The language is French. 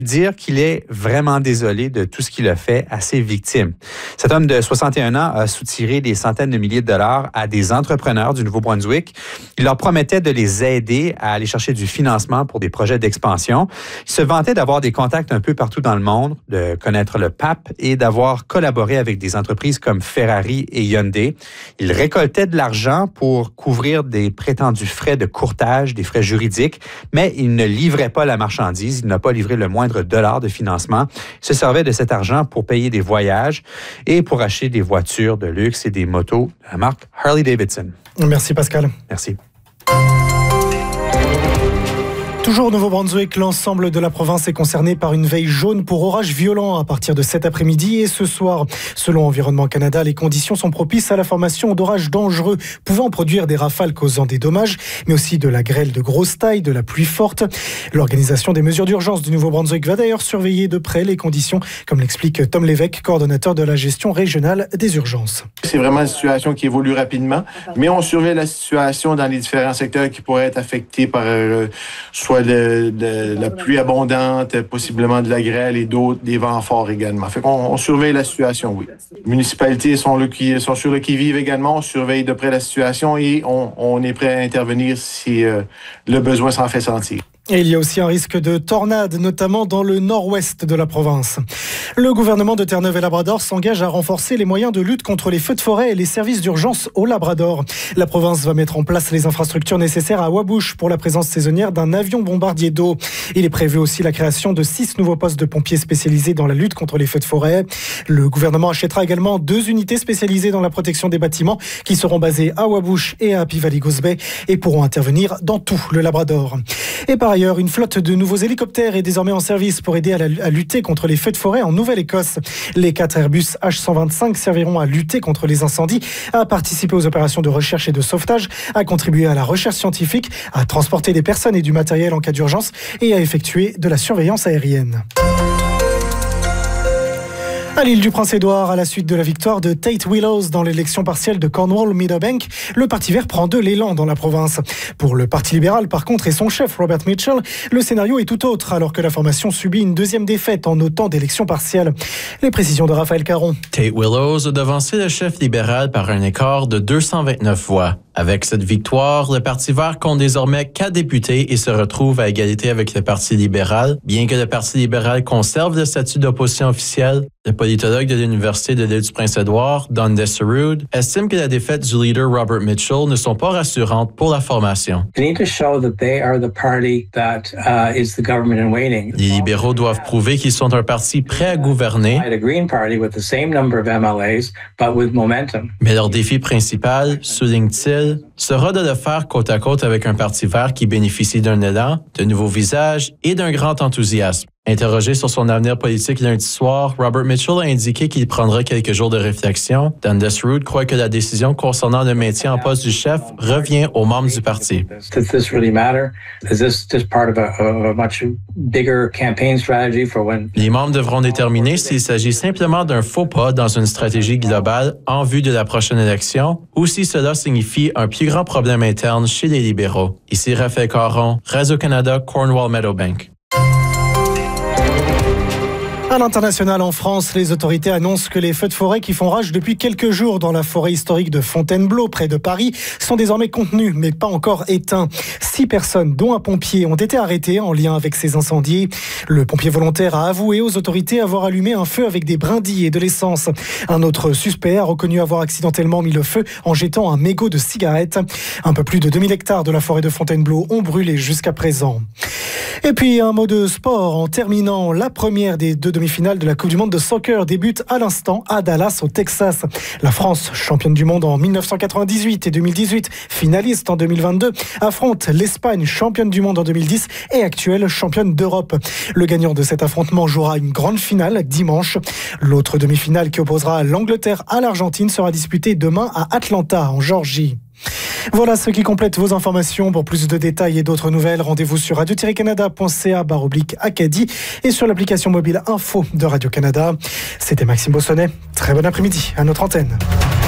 dire qu'il est vraiment désolé de tout ce qu'il a fait à ses victimes. Cet homme de 61 ans a soutiré des centaines de milliers de dollars à des entrepreneurs du Nouveau-Brunswick. Il leur promettait de les aider à aller chercher du financement pour des projets d'expansion. Il se vantait d'avoir des contacts un peu partout dans le monde, de connaître le pape et d'avoir collaboré avec des entreprises comme Ferrari et Hyundai. Il récoltait de l'argent pour couvrir des prétendus frais de courtage, des frais juridiques, mais il ne livrait pas la marchandise. Il n'a pas livré le moindre dollars de financement. Il se servait de cet argent pour payer des voyages et pour acheter des voitures de luxe et des motos de la marque Harley-Davidson. Merci Pascal. Merci. Toujours au Nouveau-Brunswick, l'ensemble de la province est concerné par une veille jaune pour orages violents à partir de cet après-midi et ce soir. Selon Environnement Canada, les conditions sont propices à la formation d'orages dangereux pouvant produire des rafales causant des dommages, mais aussi de la grêle de grosse taille, de la pluie forte. L'organisation des mesures d'urgence du Nouveau-Brunswick va d'ailleurs surveiller de près les conditions, comme l'explique Tom Lévesque, coordonnateur de la gestion régionale des urgences. C'est vraiment une situation qui évolue rapidement, mais on surveille la situation dans les différents secteurs qui pourraient être affectés par soit de la pluie abondante, possiblement de la grêle et d'autres, des vents forts également. Fait qu'on surveille la situation, oui. Les municipalités sont sur le qui-vive également. On surveille de près la situation et on est prêt à intervenir si le besoin s'en fait sentir. Et il y a aussi un risque de tornade, notamment dans le nord-ouest de la province. Le gouvernement de Terre-Neuve et Labrador s'engage à renforcer les moyens de lutte contre les feux de forêt et les services d'urgence au Labrador. La province va mettre en place les infrastructures nécessaires à Wabush pour la présence saisonnière d'un avion bombardier d'eau. Il est prévu aussi la création de 6 nouveaux postes de pompiers spécialisés dans la lutte contre les feux de forêt. Le gouvernement achètera également 2 unités spécialisées dans la protection des bâtiments qui seront basées à Wabush et à Happy Valley Goose Bay et pourront intervenir dans tout le Labrador. Et par ailleurs, une flotte de nouveaux hélicoptères est désormais en service pour aider à lutter contre les feux de forêt en Nouvelle-Écosse. Les 4 Airbus H125 serviront à lutter contre les incendies, à participer aux opérations de recherche et de sauvetage, à contribuer à la recherche scientifique, à transporter des personnes et du matériel en cas d'urgence et à effectuer de la surveillance aérienne. À l'île du Prince-Édouard, à la suite de la victoire de Tate Willows dans l'élection partielle de Cornwall-Meadowbank, le Parti vert prend de l'élan dans la province. Pour le Parti libéral, par contre, et son chef Robert Mitchell, le scénario est tout autre, alors que la formation subit une deuxième défaite en autant d'élections partielles. Les précisions de Raphaël Caron. Tate Willows a devancé le chef libéral par un écart de 229 voix. Avec cette victoire, le Parti vert compte désormais 4 députés et se retrouve à égalité avec le Parti libéral. Bien que le Parti libéral conserve le statut d'opposition officielle, le politologue de l'Université de l'île du Prince-Édouard, Don Desseroud, estime que la défaite du leader Robert Mitchell ne sont pas rassurantes pour la formation. Les libéraux doivent prouver qu'ils sont un parti prêt à gouverner, mais leur défi principal, souligne-t-il, sera de le faire côte à côte avec un Parti vert qui bénéficie d'un élan, de nouveaux visages et d'un grand enthousiasme. Interrogé sur son avenir politique lundi soir, Robert Mitchell a indiqué qu'il prendra quelques jours de réflexion. Dan Desseroud croit que la décision concernant le maintien en poste du chef revient aux membres du parti. Les membres devront déterminer s'il s'agit simplement d'un faux pas dans une stratégie globale en vue de la prochaine élection ou si cela signifie un plus grand problème interne chez les libéraux. Ici Raphaël Caron, Radio-Canada, Cornwall-Meadowbank. À l'international, en France, les autorités annoncent que les feux de forêt qui font rage depuis quelques jours dans la forêt historique de Fontainebleau, près de Paris, sont désormais contenus, mais pas encore éteints. 6 personnes, dont un pompier, ont été arrêtées en lien avec ces incendies. Le pompier volontaire a avoué aux autorités avoir allumé un feu avec des brindilles et de l'essence. Un autre suspect a reconnu avoir accidentellement mis le feu en jetant un mégot de cigarette. Un peu plus de 2000 hectares de la forêt de Fontainebleau ont brûlé jusqu'à présent. Et puis un mot de sport en terminant. La première des 2 demi-finales de la Coupe du Monde de soccer débute à l'instant à Dallas, au Texas. La France, championne du monde en 1998 et 2018, finaliste en 2022, affronte l'Espagne, championne du monde en 2010 et actuelle championne d'Europe. Le gagnant de cet affrontement jouera une grande finale dimanche. L'autre demi-finale qui opposera l'Angleterre à l'Argentine sera disputée demain à Atlanta, en Géorgie. Voilà ce qui complète vos informations. Pour plus de détails et d'autres nouvelles, rendez-vous sur radio-canada.ca/Acadie et sur l'application mobile Info de Radio-Canada. C'était Maxime Bossonnet. Très bon après-midi à notre antenne.